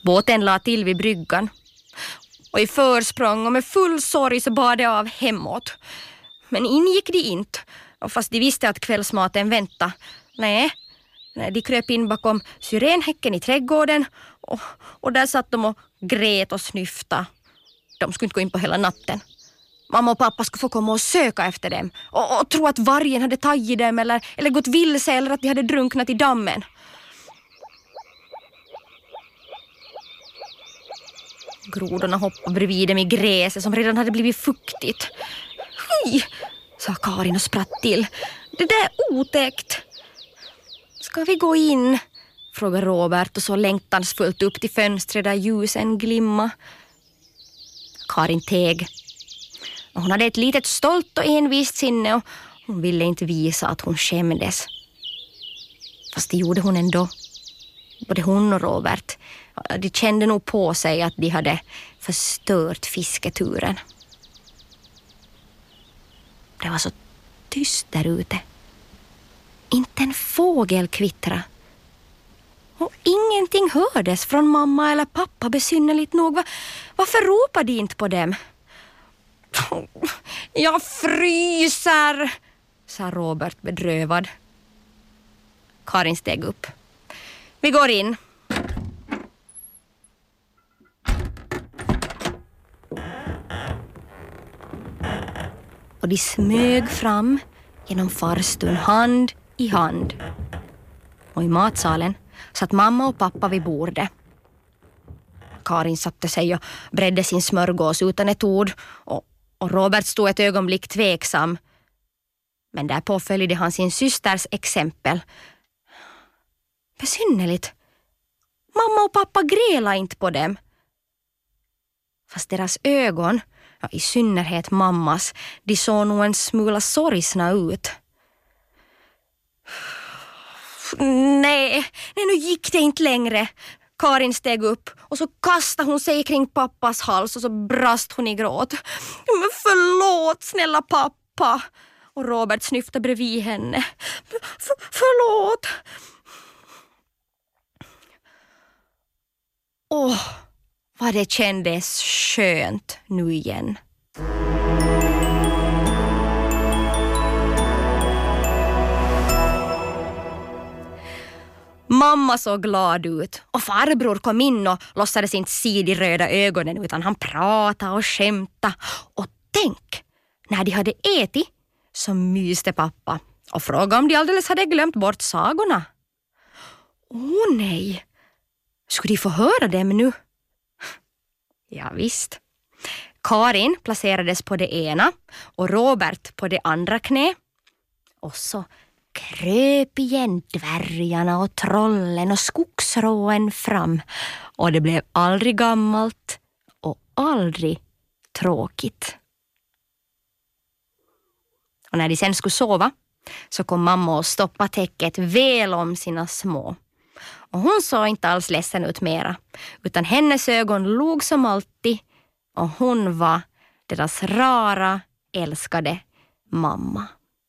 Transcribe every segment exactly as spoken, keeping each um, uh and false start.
Båten la till vid bryggan. Och i försprång och med full sorg så bar det av hemåt. Men ingick de inte. Och fast de visste att kvällsmaten väntade. Nej, nej de kröp in bakom syrenhäcken i trädgården. Och, och där satt de och grät och snyfta. De skulle inte gå in på hela natten. Mamma och pappa skulle få komma och söka efter dem. Och, och tro att vargen hade tagit dem eller, eller gått vilse eller att de hade drunknat i dammen. Grodorna hoppade bredvid dem i gräset som redan hade blivit fuktigt. Hej, sa Karin och spratt till. Det där är otäckt. Ska vi gå in? Frågade Robert och så längtansfullt upp till fönstret där ljusen glimma. Karin teg. Hon hade ett litet stolt och envist sinne och hon ville inte visa att hon skämdes. Fast det gjorde hon ändå. Både hon och Robert. De kände nog på sig att de hade förstört fisketuren. Det var så tyst där ute. Inte en fågel kvittra. Och ingenting hördes från mamma eller pappa besynnerligt nog. Varför ropade de inte på dem? Jag fryser, sa Robert bedrövad. Karin steg upp. Vi går in. Och de smög fram genom farstun hand i hand. Och i matsalen satt mamma och pappa vid bordet. Karin satte sig och bredde sin smörgås utan ett ord och, och Robert stod ett ögonblick tveksam. Men därpå följde han sin systers exempel. Besynnerligt. Mamma och pappa grälade inte på dem. Fast deras ögon, ja, i synnerhet mammas, de såg nog en smula sorgsna ut. Nej, nej, nu gick det inte längre. Karin steg upp och så kastade hon sig kring pappas hals och så brast hon i gråt. Men förlåt, snälla pappa. Och Robert snyftade bredvid henne. För, förlåt. Åh, vad det kändes skönt nu igen. Mamma såg glad ut och farbror kom in och låtsades inte se de röda ögonen utan han pratade och skämtade. Och tänk, när de hade ätit så myste pappa och frågade om de alldeles hade glömt bort sagorna. Åh nej, skulle de få höra dem nu? Ja visst. Karin placerades på det ena och Robert på det andra knä. Och så kröp igen dvärgarna och trollen och skogsråen fram. Och det blev aldrig gammalt och aldrig tråkigt. Och när de sen skulle sova så kom mamma och stoppade täcket väl om sina små. Och hon såg inte alls ledsen ut mera, utan hennes ögon log som alltid och hon var deras rara, älskade mamma.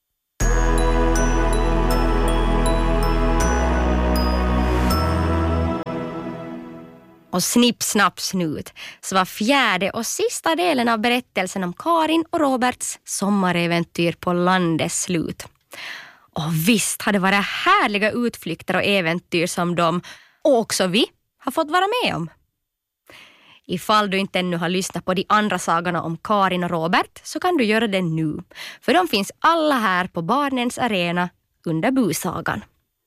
Och snipp, snapp, snut så var fjärde och sista delen av berättelsen om Karin och Roberts sommaräventyr på landet slut. Och visst hade det varit härliga utflykter och äventyr som de, och också vi, har fått vara med om. Ifall du inte ännu har lyssnat på de andra sagorna om Karin och Robert så kan du göra det nu. För de finns alla här på Barnens arena under Busagan.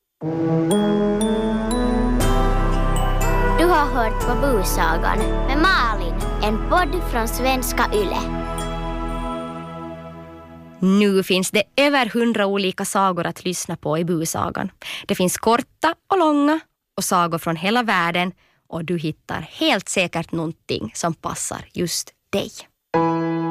Du har hört på Busagan med Malin, en podd från Svenska Yle. Nu finns det över hundra olika sagor att lyssna på i Busagan. Det finns korta och långa och sagor från hela världen och du hittar helt säkert någonting som passar just dig.